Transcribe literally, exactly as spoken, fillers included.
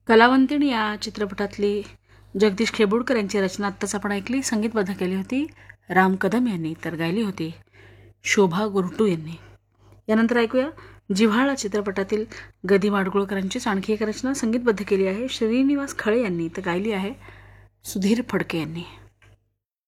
कलावंतिणी या चित्रपटातली जगदीश खेबुडकर यांची रचना आत्ताच आपण ऐकली, संगीतबद्ध केली होती राम कदम यांनी, तर गायली होती शोभा गुरटू यांनी. यानंतर ऐकूया जिव्हाळा चित्रपटातील गदी माडगुळकरांचीच आणखी एक रचना, संगीतबद्ध केली आहे श्रीनिवास खळे यांनी, तर गायली आहे सुधीर फडके यांनी.